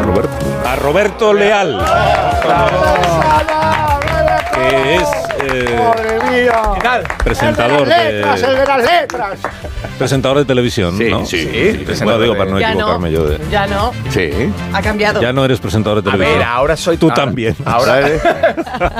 A Roberto Leal. Que es ¡Madre mía! ¿Qué tal? presentador ¡El de las letras! presentador de televisión, Sí, ¿no? sí. Bueno, digo, para no Ya equivocarme yo. Ya no. Sí. Ha cambiado. Ya no eres presentador de A televisión. ver, ahora soy... Tú también. Ahora eres...